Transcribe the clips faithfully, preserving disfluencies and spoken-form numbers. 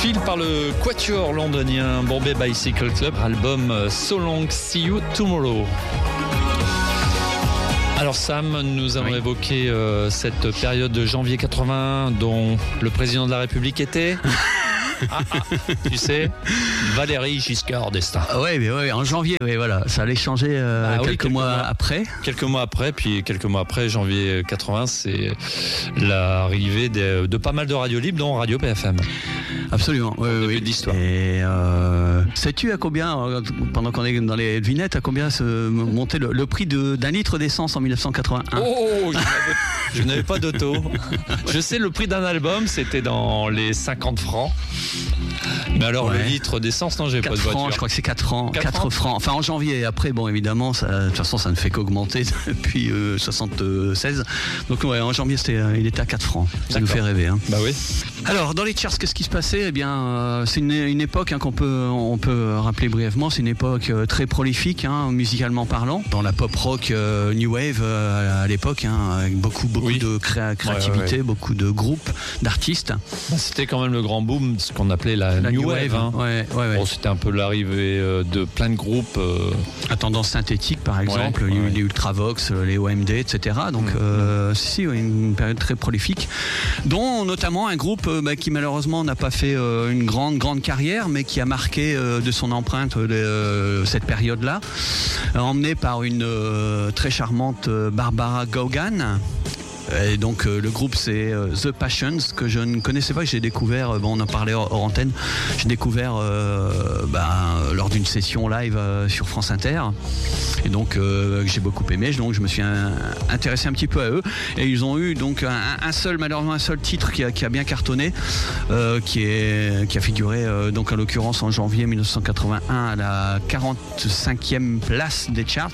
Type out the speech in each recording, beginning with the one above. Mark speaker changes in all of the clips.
Speaker 1: Phil par le quatuor londonien Bombay Bicycle Club, album So Long, See You Tomorrow. Alors Sam, nous avons oui. évoqué euh, cette période de janvier quatre-vingt dont le président de la République était... Ah, ah, tu sais, Valéry Giscard d'Estaing.
Speaker 2: Ah ouais, mais ouais, en janvier, ouais, voilà, ça allait changer euh, ah, quelques, oui, quelques mois, mois après.
Speaker 1: Quelques mois après, puis quelques mois après, janvier quatre-vingt, c'est l'arrivée de, de pas mal de radios libres, dont Radio P F M.
Speaker 2: Absolument, oui, oui, oui.
Speaker 1: d'histoire.
Speaker 2: Et euh, sais-tu à combien, pendant qu'on est dans les devinettes, à combien se montait le, le prix de, d'un litre d'essence en dix-neuf cent quatre-vingt-un?
Speaker 1: Oh, je n'avais pas d'auto. Je sais, le prix d'un album, c'était dans les cinquante francs. Mais alors ouais. le litre d'essence, non, j'ai pas de voiture.
Speaker 2: Francs, je crois que c'est quatre francs. quatre francs. Enfin en janvier. Après, bon, évidemment, ça, de toute façon, ça ne fait qu'augmenter depuis euh, soixante-seize. Donc ouais, en janvier, c'était, euh, il était à quatre francs. Ça D'accord. nous fait rêver. Hein.
Speaker 1: Bah oui.
Speaker 2: Alors dans les charts, qu'est-ce qui se passait? Eh bien, euh, c'est une, une époque hein, qu'on peut, on peut rappeler brièvement. C'est une époque euh, très prolifique, hein, musicalement parlant, dans la pop rock euh, new wave euh, à l'époque, hein, avec beaucoup, beaucoup oui. de créa- créativité, ouais, ouais, ouais. beaucoup de groupes, d'artistes.
Speaker 1: Bah, c'était quand même le grand boom, ce qu'on appelait la, la new, new wave. Hein.
Speaker 2: Ouais, ouais, ouais.
Speaker 1: Bon, c'était un peu l'arrivée de plein de groupes euh...
Speaker 2: à tendance synthétique, par exemple, ouais,
Speaker 1: ouais,
Speaker 2: les,
Speaker 1: ouais.
Speaker 2: les Ultravox, les O M D, et cetera. Donc, mmh. euh, si, ouais, une période très prolifique, dont notamment un groupe euh, bah, qui malheureusement n'a pas fait euh, une grande, grande carrière, mais qui a marqué euh, de son empreinte euh, cette période-là, emmené par une euh, très charmante euh, Barbara Gaughan. Et donc euh, le groupe c'est euh, The Passions, que je ne connaissais pas, que j'ai découvert, euh, bon, on en parlait hors, hors antenne, j'ai découvert euh, bah, lors d'une session live euh, sur France Inter, et donc euh, j'ai beaucoup aimé, donc je me suis un, intéressé un petit peu à eux, et ils ont eu donc un, un seul, malheureusement un seul titre qui a, qui a bien cartonné, euh, qui, est, qui a figuré euh, donc en l'occurrence en janvier dix-neuf cent quatre-vingt-un à la quarante-cinquième place des charts.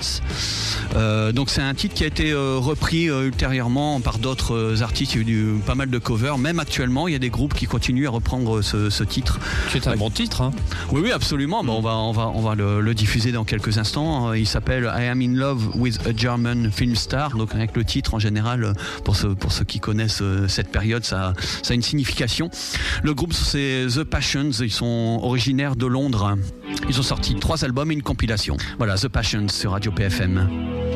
Speaker 2: Euh, donc c'est un titre qui a été euh, repris euh, ultérieurement par d'autres artistes. Il y a eu du, pas mal de covers. Même actuellement, il y a des groupes qui continuent à reprendre ce, ce titre.
Speaker 1: C'est un ouais. bon titre, hein.
Speaker 2: Oui, oui, absolument. Bon, on va, on va, on va le, le diffuser dans quelques instants. Il s'appelle I Am in Love with a German Film Star. Donc avec le titre, en général, pour ceux, pour ceux qui connaissent cette période, ça, ça a une signification. Le groupe, c'est The Passions. Ils sont originaires de Londres. Ils ont sorti trois albums et une compilation. Voilà, The Passions sur Radio P F M.